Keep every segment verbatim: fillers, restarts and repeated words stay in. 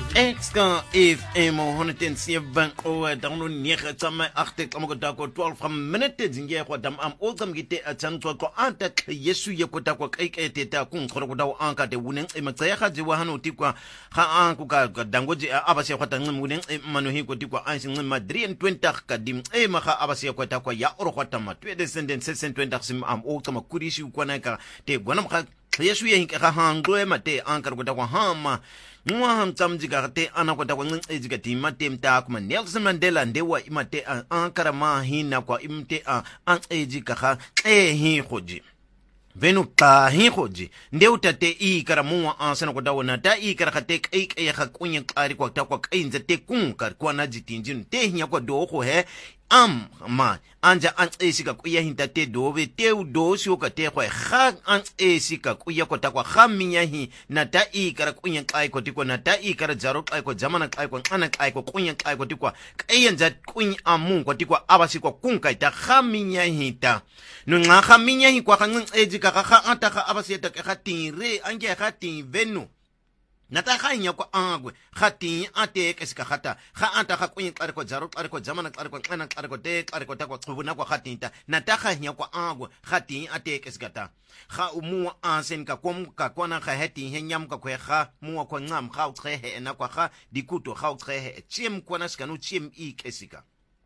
Extra F M honderdzeven o download nege tsama agte kamo dako twaalf minute zinge kwa dam am oltam gite atsantswa ko anta yesu ye kota kwa kaikete ta kun khoro ko daw anka de wunen e matsaya khaji wa hanu tikwa kha anku ka dangoji abase kwata ngim wunen e manu hi ko tikwa ansi ngim madri twenty ka dim e ma kha abase kwata kwa ya oro kwata ma twe descendant seven twenty sim am oltam kurishi kwa na ka te gwanam kha yesu ye hinka hangwe mate ankar ko takwa hama nwa ham tsamjiga te anakota kwa ngiziga timate mta kuma Nelson Mandela ndewa imate ankara ma hina kwa imte an ejika kha e hi khoji venu ta hi khoji ndeu tate i kara muwa ansana kwa dawo na ta i kara khate kai kai kha kunya qari kwa takwa kainza te kun kar kwa na jitinjin te hinya kwa do ko he am ma anja an esika kuya hinta te dove te do sio ka te kwa kha an esika kuya ko takwa khaminya hi na ta i kara kunya kai ko tikwa na ta i kara jaro kai ko jamana kai ko ana kai ko kunya kai ko tikwa kayenza kunya amu ko tikwa abasi ko kun kai ta khaminya hita no nga khaminya hi kwa kan ejika kha anta kha abasi ta kha tire ange kha tin venu nata kha nya ko angwe khati ate kesika khata kha anta kha kuyin qari ko jaro qari ko jamana qari ko qana qari ko te qari ko ta ko qubuna ko khati ta nata kha nya ko angwe khati ate kesika ta kha umu ansen ka kom ka kona kha heti henyam ka kwe kha mu ko ngam kha utrehe na kwa kha dikuto kha utrehe chim kona skanu chim i kesika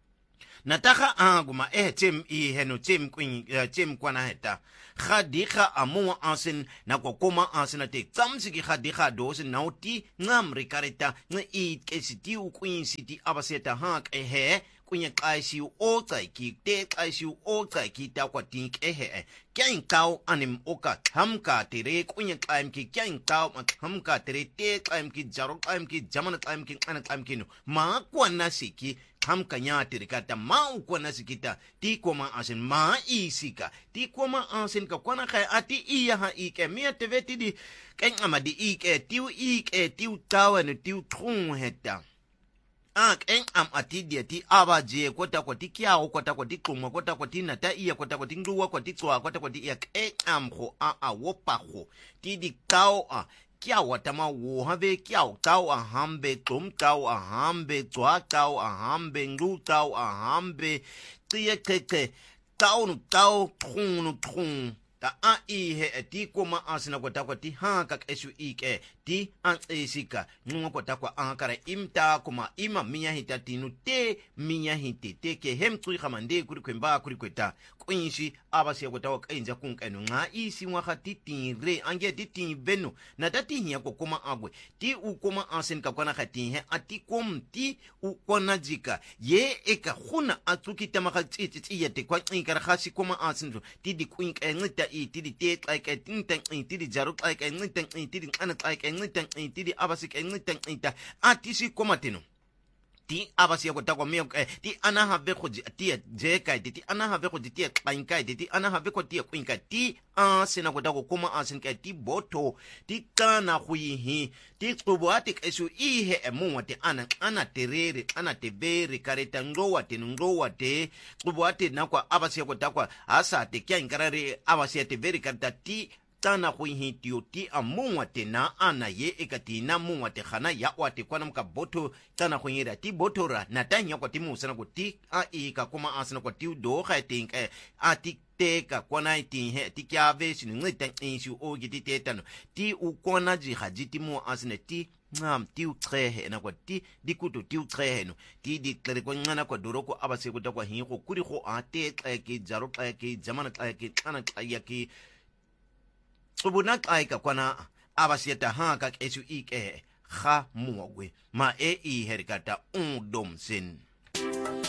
nataka anguma eh tem i heno tem kuin tem kwana heta khadikha amu ansen na kokoma ansen te tsamsiki khadikha dos nauti ngam rikareta ngi i kesiti u kuin city abaseta hak ehe kunya kaisi o tsaiki te kaisi o tsaiki ta kwati ehe kyan kaw anim oka thamka tere kunya kaim ki kyan kaw thamka tere te kaim ki jaro kaim ki jamana kaim ki ana kaim ki no ma kwana siki hamka nyati rikata mau kwa nasikita ti koma asen ma isika ti koma asen ka kwana kaya ati iya ha ike mia teveti di ken amadi ike tiu ike tiu tawa no tiu trung heta ak en am ati dia ti abaje kota kwa ti kiao kota kwa ti kuma kota kwa ti nata iya kota kwa ti ngruwa kwa ti tswa kota kwa ti iya en am ho a a wopa ho ti di kao a kia watama wo have kia tau a hambe tum tau a hambe twa tau a hambe ngu tau a hambe tia keke tau nu tau trung nu trung ta a i he ti koma asina ko takwa ti ha ka esu ike ti an esika nungo ko takwa ankara imta kuma ima minya hita tinu te minya hiti te ke hem tui khamande kuri kwemba kuri kweta kuinshi abasi ko takwa kainja kun kanu nga isi wa khati tinre ange ti tin venu na tati hiya ko koma agwe ti u koma asin ka kwana khati he ati kom ti u kona jika ye eka khuna atuki tamaka titi ti yete kwa inkara khasi koma asin ti di kuin ngita i ti di te like tintan ti di jaru like ngitan ti di ana like ngitan ti di abasi ngitan ita atisi komateno ti abasi ko takwa me ti ana have ko ti je kai ti ana have ko ti kain kai ti ana have ko ti kuin kai ti a sina ko takwa kuma asin kai ti boto ti kana huihi ti kuboati esu i he emu te ana ana terere ana tebere kareta ngowa te ngowa te kuboati na kwa abasi ko takwa asa te kya inkarare abasi te veri kareta ti tana huihi tio ti amuwa te na ana ye ekati na muwa te khana ya wate kwa namka boto tana huihi ti botora na tanya kwa ti musana ko ti a i ka kuma asana ko ti do kha think a ti te ka kwana ti he ti kya ve sinu ngita insu o giti te tano ti u kona ji hajiti mu asana ti ngam ti utrehe na kwa ti dikuto ti utrehe no ti di klere ko ngana kwa doroko abase ko takwa hi ko kuri ko ate ke jaro ke jamana ke kana ke subuna kaika kwana abasieta ha ka esu ike kha muogwe ma e i herikata un domsin